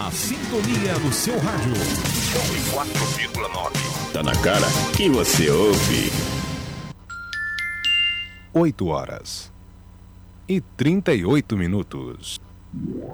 A sintonia do seu rádio. 4,9. Tá na cara que você ouve. 8h38.